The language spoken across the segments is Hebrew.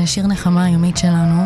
שיר נחמה היומית שלנו.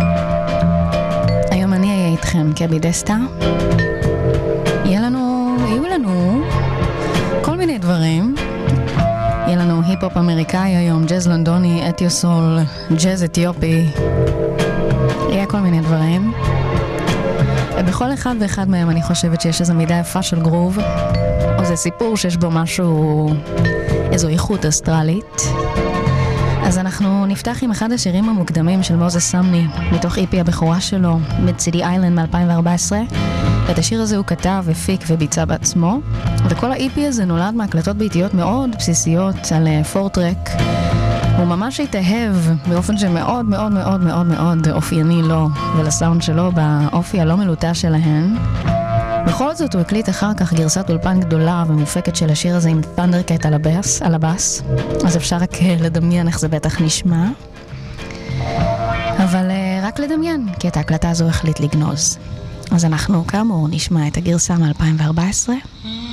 היום אני אהיה איתכם קבי דסטה. יהיו לנו כל מיני דברים. יהיה לנו היפ-הופ אמריקאי היום, ג'אז לונדוני, אתיוסול, ג'אז אתיופי. יהיה כל מיני דברים. ובכל אחד ואחד מהם אני חושבת שיש איזו מידה יפה של גרוב, או זה סיפור שיש בו משהו, איזו איכות אסטרלית. אז אנחנו נפתח עם אחד השירים המוקדמים של מוזס סמני, מתוך איפי הבכורה שלו, Mid-City Island מ-2014. את השיר הזה הוא כתב, הפיק וביצע בעצמו, וכל האיפי הזה נולד מהקלטות ביתיות מאוד בסיסיות על פורטרק. הוא ממש התאהב באופן שמאוד מאוד מאוד מאוד מאוד אופייני לו ולסאונד שלו באופי הלא מלוטה שלהן. בכל זאת הוא הקליט אחר כך גרסת אולפן גדולה ומופקת של השיר הזה עם ת'נדרקט על הבאס, אז אפשר רק לדמיין איך זה בטח נשמע, אבל רק לדמיין, כי את ההקלטה הזו החליט לגנוז. אז אנחנו כאמור נשמע את הגרסה מ-2014.